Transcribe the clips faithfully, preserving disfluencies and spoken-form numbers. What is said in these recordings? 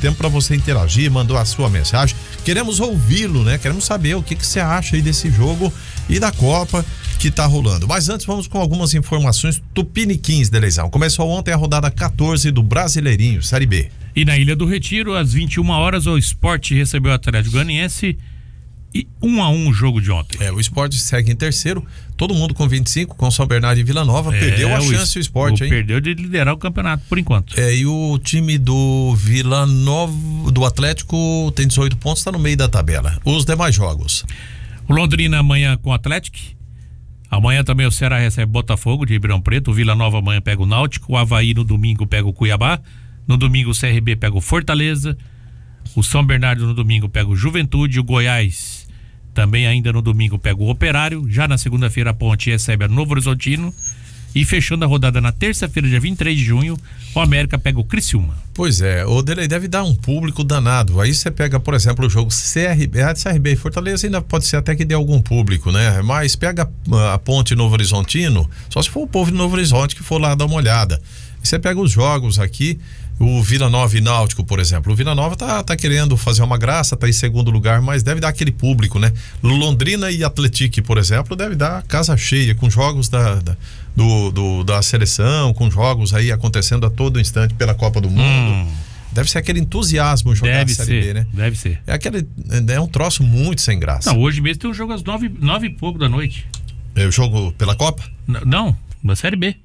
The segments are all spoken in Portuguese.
tempo para você interagir, mandou a sua mensagem. Queremos ouvi-lo, né? Queremos saber o que que você acha aí desse jogo e da Copa que tá rolando. Mas antes vamos com algumas informações tupiniquins, Delezão. Começou ontem a rodada quatorze do Brasileirinho, Série B. E na Ilha do Retiro, às vinte e uma horas, o Sport recebeu o Atlético Goianiense e um a um o jogo de ontem. É, o Sport segue em terceiro, todo mundo com vinte e cinco, com São Bernardo e Vila Nova. É, perdeu a o chance o Sport, hein? Perdeu de liderar o campeonato, por enquanto. É, e o time do Vila Nova, do Atlético, tem dezoito pontos, está no meio da tabela. Os demais jogos. O Londrina amanhã com o Atlético. Amanhã também o Ceará recebe Botafogo de Ribeirão Preto. O Vila Nova amanhã pega o Náutico. O Avaí no domingo pega o Cuiabá. No domingo o C R B pega o Fortaleza. O São Bernardo no domingo pega o Juventude. O Goiás também ainda no domingo pega o Operário. Já na segunda-feira a Ponte recebe a Novo Horizontino. E fechando a rodada na terça-feira, dia vinte e três de junho, o América pega o Criciúma. Pois é, o Delei deve dar um público danado. Aí você pega, por exemplo, o jogo C R B, a C R B e Fortaleza ainda pode ser até que dê algum público, né? Mas pega a, a Ponte Novo Horizontino, só se for o povo de Novo Horizonte que for lá dar uma olhada. E você pega os jogos aqui, o Vila Nova e Náutico, por exemplo. O Vila Nova tá, tá querendo fazer uma graça, tá em segundo lugar, mas deve dar aquele público, né? Londrina e Atlético, por exemplo, deve dar casa cheia, com jogos da, da, do, do, da seleção, com jogos aí acontecendo a todo instante pela Copa do Mundo. Hum. Deve ser aquele entusiasmo jogar deve a Série ser, B, né? Deve ser. É aquele, é um troço muito sem graça. Não, hoje mesmo tem um jogo às nove, nove e pouco da noite. É o jogo pela Copa? N- não, na Série B.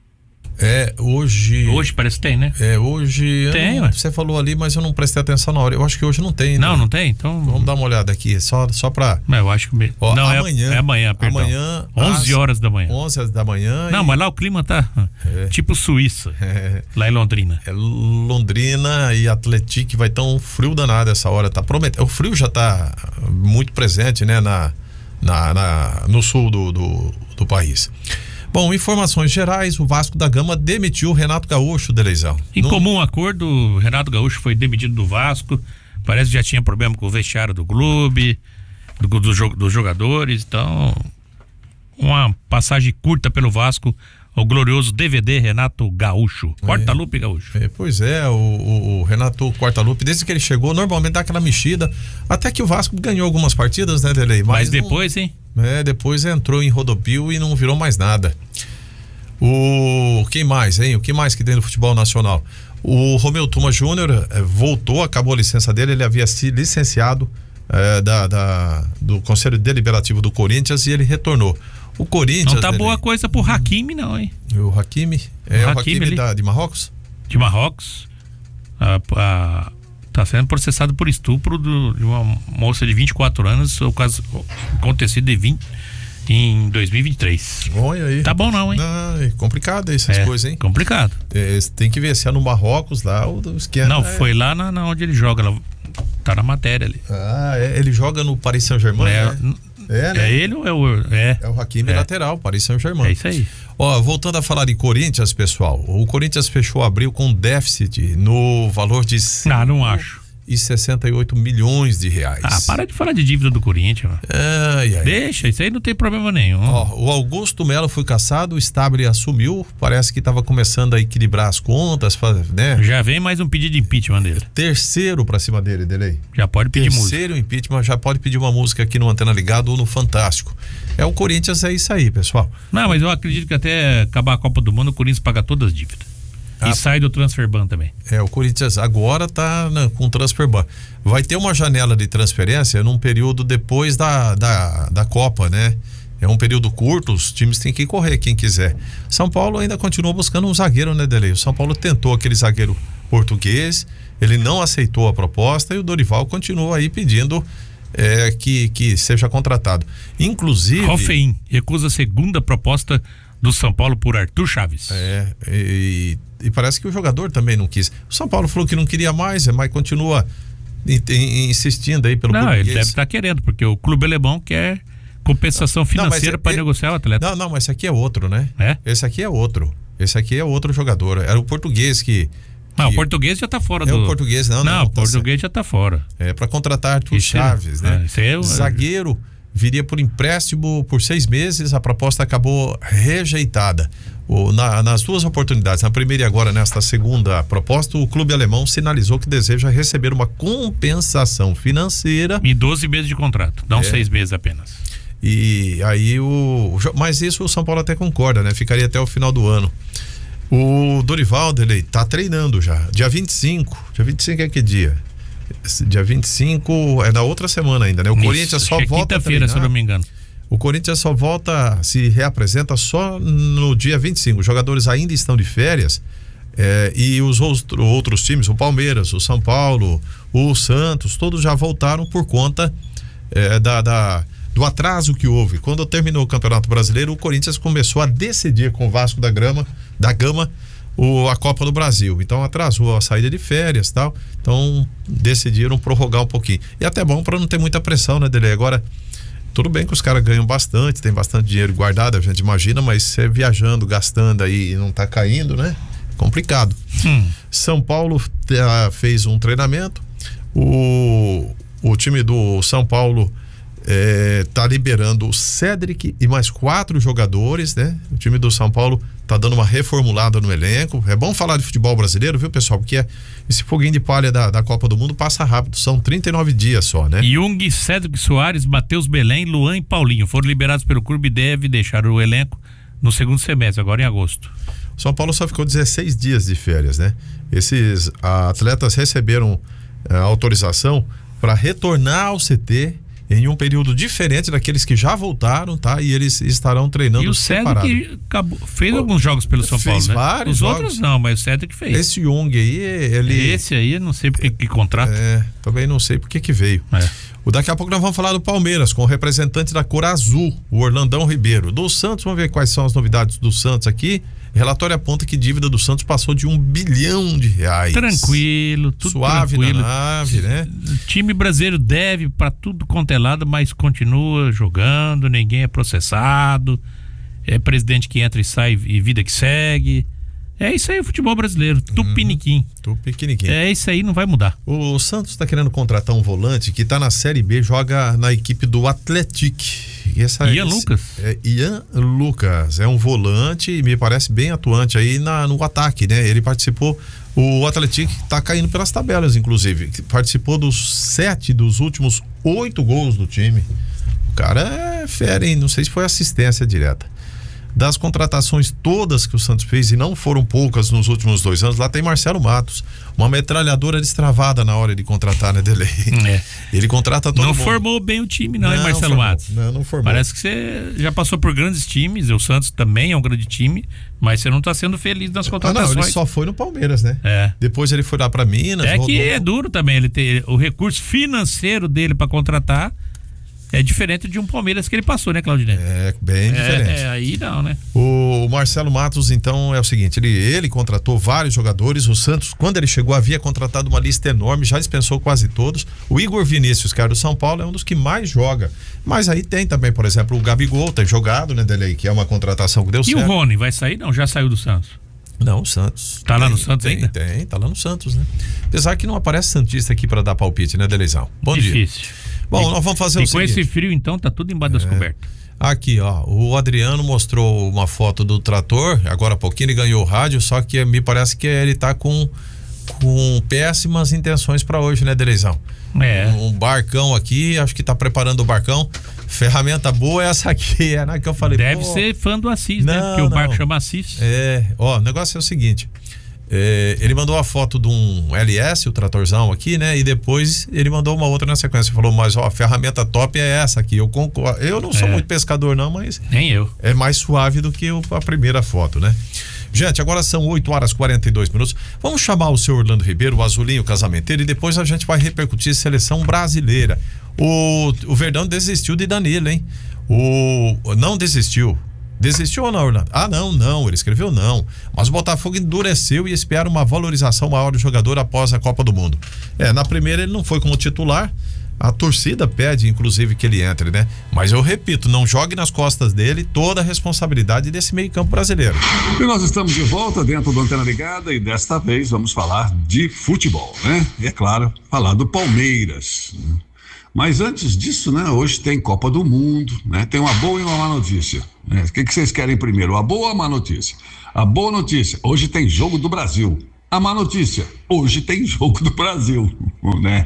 É, hoje... Hoje parece que tem, né? É, hoje... Tem, não, você falou ali, mas eu não prestei atenção na hora. Eu acho que hoje não tem. Não, né? não tem? Então... Vamos dar uma olhada aqui, só, só pra... Mas eu acho que... Me... Ó, não, amanhã, é, é amanhã, perdão. Amanhã... onze horas da manhã. onze horas da manhã. Não, e... mas lá o clima tá é. tipo Suíça, é. lá em Londrina. É Londrina e Atlético, vai estar um frio danado essa hora, tá prometendo. O frio já tá muito presente, né, na, na, na, no sul do, do, do país. Bom, informações gerais, o Vasco da Gama demitiu o Renato Gaúcho, Delezão. Em no... comum acordo, o Renato Gaúcho foi demitido do Vasco, parece que já tinha problema com o vestiário do clube, do, do, do, dos jogadores, então uma passagem curta pelo Vasco, o glorioso D V D Renato Gaúcho, Quarta-Lupe Gaúcho. É, pois é, o, o, o Renato Quarta-Lupe, desde que ele chegou, normalmente dá aquela mexida, até que o Vasco ganhou algumas partidas, né, Delei? Mas, Mas depois, não... hein? É, depois entrou em rodopio e não virou mais nada. O quem mais, hein? O que mais que tem no futebol nacional? O Romeu Tuma Júnior é, voltou, acabou a licença dele, ele havia se licenciado é, da, da, do Conselho Deliberativo do Corinthians e ele retornou. O Corinthians... Não tá boa coisa pro Hakimi não, hein? O Hakimi? É o Hakimi, Hakimi da, de Marrocos? De Marrocos. A... a... Tá sendo processado por estupro do, de uma moça de vinte e quatro anos, o caso acontecido em, vinte, em dois mil e vinte e três. Olha aí. Tá bom não, hein? Não, é complicado essas é, coisas, hein? Complicado. É, tem que ver se é no Marrocos lá ou do esquema. Não, é. foi lá na, na onde ele joga, lá, tá na matéria ali. Ah, é, ele joga no Paris Saint-Germain, é, né? É, né? É ele ou é o... É, é o Hakimi é. lateral, Paris Saint-Germain. É isso aí. Ó, voltando a falar de Corinthians, pessoal, o Corinthians fechou abril com déficit no valor de... Ah, não acho. E sessenta e oito milhões de reais. Ah, para de falar de dívida do Corinthians. Ai, ai. Deixa, isso aí não tem problema nenhum. Ó, o Augusto Melo foi cassado, o Stabile assumiu, parece que estava começando a equilibrar as contas, né? Já vem mais um pedido de impeachment dele. Terceiro pra cima dele, Delei. Já pode pedir Terceiro música. Terceiro impeachment, já pode pedir uma música aqui no Antena Ligado ou no Fantástico. É o Corinthians, é isso aí, pessoal. Não, mas eu acredito que até acabar a Copa do Mundo, o Corinthians paga todas as dívidas. Ah, e sai do transfer ban também. É, o Corinthians agora tá né, com o transfer ban. Vai ter uma janela de transferência num período depois da, da, da Copa, né? É um período curto, os times têm que correr, quem quiser. São Paulo ainda continua buscando um zagueiro, né, Delei? O São Paulo tentou aquele zagueiro português, ele não aceitou a proposta e o Dorival continua aí pedindo é, que, que seja contratado. Inclusive... Hoffenheim recusa a segunda proposta do São Paulo por Arthur Chaves. É, e, e parece que o jogador também não quis. O São Paulo falou que não queria mais, mas continua insistindo aí pelo Não, português. Ele deve estar querendo, porque o clube alemão quer compensação financeira para negociar o atleta. Não, não, mas esse aqui é outro, né? É? Esse aqui é outro. Esse aqui é outro jogador. Era o português que... Não, que... o português já tá fora é do... É o português, não, não. Não, não o tá português já tá fora. É para contratar Arthur isso Chaves, é, né? É, é... Zagueiro, viria por empréstimo por seis meses, a proposta acabou rejeitada. O, na, nas duas oportunidades, na primeira e agora nesta segunda proposta, o clube alemão sinalizou que deseja receber uma compensação financeira. E doze meses de contrato, não é. seis meses apenas. E aí o. Mas isso o São Paulo até concorda, né? Ficaria até o final do ano. O Dorival, ele tá treinando já. Dia vinte e cinco. Dia vinte e cinco é que dia? Esse dia vinte e cinco é na outra semana ainda, né? O isso, Corinthians só volta. Quinta-feira, se eu não me engano. O Corinthians só volta, se reapresenta só no dia vinte e cinco. Os jogadores ainda estão de férias é, e os outro, outros times, o Palmeiras, o São Paulo, o Santos, todos já voltaram por conta é, da, da, do atraso que houve. Quando terminou o Campeonato Brasileiro, o Corinthians começou a decidir com o Vasco da Grama, da Gama, o, a Copa do Brasil. Então atrasou a saída de férias e tal. Então decidiram prorrogar um pouquinho. E até bom para não ter muita pressão, né, Dele? Agora. Tudo bem que os caras ganham bastante, tem bastante dinheiro guardado, a gente imagina, mas você viajando, gastando aí e não tá caindo, né? Complicado. Hum. São Paulo uh, fez um treinamento, o, o time do São Paulo eh, tá liberando o Cédric e mais quatro jogadores, né? O time do São Paulo tá dando uma reformulada no elenco. É bom falar de futebol brasileiro, viu, pessoal? Porque é, esse foguinho de palha da, da Copa do Mundo passa rápido, são trinta e nove dias só, né? Jung, Cédric Soares, Matheus Belém, Luan e Paulinho foram liberados pelo clube e deve deixar o elenco no segundo semestre, agora em agosto. São Paulo só ficou dezesseis dias de férias, né? Esses atletas receberam a autorização para retornar ao C T em um período diferente daqueles que já voltaram, tá? E eles estarão treinando e o separado. Cédric acabou, fez Pô, alguns jogos pelo São Paulo, né? Vários Os jogos. outros não, mas o Cédric fez. Esse Jung aí, ele... Esse aí, eu não sei porque que contrato. É, também não sei porque que veio. É. O, daqui a pouco nós vamos falar do Palmeiras, com o representante da cor azul, o Orlandão Ribeiro. Do Santos, vamos ver quais são as novidades do Santos aqui. Relatório aponta que dívida do Santos passou de um bilhão de reais. Tranquilo, tudo suave tranquilo. Na nave, né? O time brasileiro deve para tudo quanto é lado, mas continua jogando, ninguém é processado, é presidente que entra e sai e vida que segue. É isso aí o futebol brasileiro, tupiniquim. Hum, tupiniquim. É isso aí, não vai mudar. O Santos está querendo contratar um volante que está na Série B, joga na equipe do Atlético. Essa, Ian esse, Lucas. É, Ian Lucas, é um volante e me parece bem atuante aí na, no ataque, né? Ele participou, o Atlético está caindo pelas tabelas, inclusive. Participou dos sete dos últimos oito gols do time. O cara é fera, hein? Não sei se foi assistência direta. Das contratações todas que o Santos fez, e não foram poucas nos últimos dois anos, lá tem Marcelo Matos, uma metralhadora destravada na hora de contratar, né, Delei? É. Ele contrata todo não mundo. Não formou bem o time, não, não hein, Marcelo formou, Matos? Não, não formou. Parece que você já passou por grandes times, o Santos também é um grande time, mas você não está sendo feliz nas contratações. Ah, não, ele só foi no Palmeiras, né? É. Depois ele foi lá para Minas. É rodou. que é duro também, ele ter o recurso financeiro dele para contratar. É diferente de um Palmeiras que ele passou, né, Claudinei? É, bem diferente. É, é, aí não, né? O Marcelo Matos, então, é o seguinte, ele, ele contratou vários jogadores, o Santos, quando ele chegou, havia contratado uma lista enorme, já dispensou quase todos. O Igor Vinícius, que era do São Paulo, é um dos que mais joga. Mas aí tem também, por exemplo, o Gabigol, tem jogado, né, Delei, que é uma contratação que deu e certo. E o Rony, vai sair? Não, já saiu do Santos. Não, o Santos. Tá lá tem, no Santos tem, ainda? Tem, tá lá no Santos, né? Apesar que não aparece Santista aqui para dar palpite, né, Deleizão? Bom Difícil. dia. Difícil. Bom, nós vamos fazer e o seguinte. E com esse frio, então, tá tudo embaixo das é. cobertas. Aqui, ó, o Adriano mostrou uma foto do trator, agora há pouquinho ele ganhou o rádio, só que me parece que ele tá com, com péssimas intenções para hoje, né, Deleizão? É. Um, um barcão aqui, acho que tá preparando o barcão. Ferramenta boa é essa aqui, é na que eu falei. Deve pô, ser fã do Assis, não, né? Porque não. o barco chama Assis. É, ó, o negócio é o seguinte. É, ele mandou a foto de um L S, o tratorzão aqui, né? E depois ele mandou uma outra na sequência. Falou, mas ó, a ferramenta top é essa aqui. Eu concordo. Eu não sou é. muito pescador, não, mas. Nem eu. É mais suave do que o, a primeira foto, né? Gente, agora são oito horas e quarenta e dois minutos. Vamos chamar o seu Orlando Ribeiro, o Azulinho Casamenteiro, e depois a gente vai repercutir seleção brasileira. O, o Verdão desistiu de Danilo, hein? O, não desistiu. Desistiu ou não, Orlando? Ah, não, não, ele escreveu não. Mas o Botafogo endureceu e espera uma valorização maior do jogador após a Copa do Mundo. É, na primeira ele não foi como titular. A torcida pede, inclusive, que ele entre, né? Mas eu repito, não jogue nas costas dele toda a responsabilidade desse meio-campo brasileiro. E nós estamos de volta dentro do Antena Ligada e desta vez vamos falar de futebol, né? E é claro, falar do Palmeiras. Mas antes disso, né, hoje tem Copa do Mundo, né? Tem uma boa e uma má notícia. Né? O que, que vocês querem primeiro, a boa ou a má notícia? A boa notícia, hoje tem jogo do Brasil. A má notícia, hoje tem jogo do Brasil, né?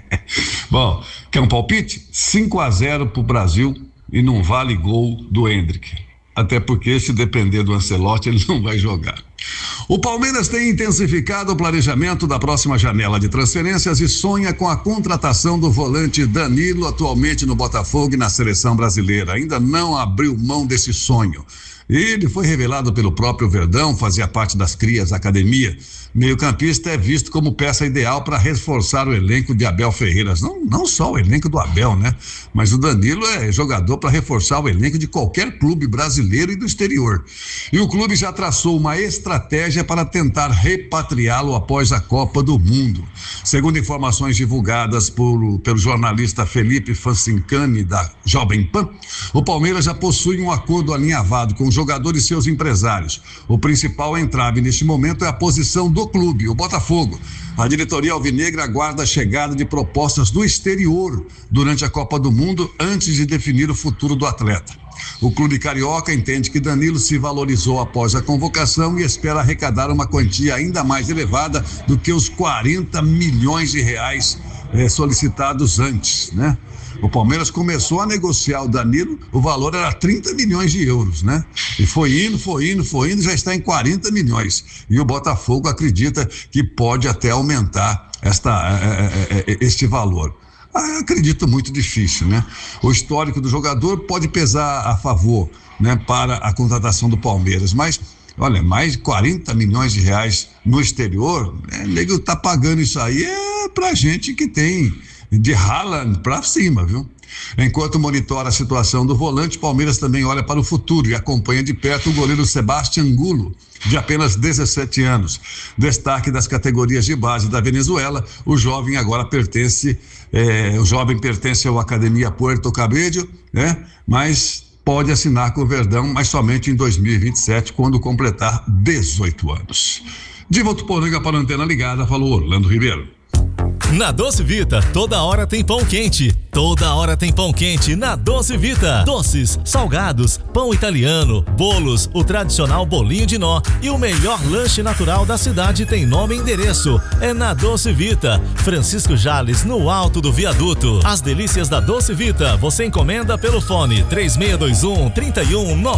Bom, quer um palpite? cinco a zero pro Brasil e não vale gol do Endrick. Até porque, se depender do Ancelotti, ele não vai jogar. O Palmeiras tem intensificado o planejamento da próxima janela de transferências e sonha com a contratação do volante Danilo, atualmente no Botafogo e na seleção brasileira. Ainda não abriu mão desse sonho. Ele foi revelado pelo próprio Verdão, fazia parte das crias da academia. Meio-campista é visto como peça ideal para reforçar o elenco de Abel Ferreira. Não, não só o elenco do Abel, né? Mas o Danilo é jogador para reforçar o elenco de qualquer clube brasileiro e do exterior. E o clube já traçou uma estratégia para tentar repatriá-lo após a Copa do Mundo. Segundo informações divulgadas por, pelo jornalista Felipe Fancincani, da Jovem Pan, o Palmeiras já possui um acordo alinhavado com o jogador e seus empresários. O principal entrave neste momento é a posição do clube, o Botafogo. A diretoria alvinegra aguarda a chegada de propostas do exterior durante a Copa do Mundo antes de definir o futuro do atleta. O clube carioca entende que Danilo se valorizou após a convocação e espera arrecadar uma quantia ainda mais elevada do que os quarenta milhões de reais eh, solicitados antes, né? O Palmeiras começou a negociar o Danilo, o valor era trinta milhões de euros, né? E foi indo, foi indo, foi indo, já está em quarenta milhões. E o Botafogo acredita que pode até aumentar esta, este valor. Ah, acredito muito difícil, né? O histórico do jogador pode pesar a favor, né, para a contratação do Palmeiras, mas olha, mais de quarenta milhões de reais no exterior, né? Nego tá pagando isso aí é pra gente que tem de Haaland pra cima, viu? Enquanto monitora a situação do volante, Palmeiras também olha para o futuro e acompanha de perto o goleiro Sebastián Angulo, de apenas dezessete anos. Destaque das categorias de base da Venezuela, o jovem agora pertence, eh, o jovem pertence ao Academia Puerto Cabello, né? Mas pode assinar com o Verdão, mas somente em dois mil e vinte e sete, quando completar dezoito anos. De Votuporanga para a Antena Ligada, falou Orlando Ribeiro. Na Doce Vita, toda hora tem pão quente. Toda hora tem pão quente na Doce Vita. Doces, salgados, pão italiano, bolos, o tradicional bolinho de nó e o melhor lanche natural da cidade tem nome e endereço. É na Doce Vita. Francisco Jales, no alto do viaduto. As delícias da Doce Vita, você encomenda pelo fone três seis dois um, três um nove.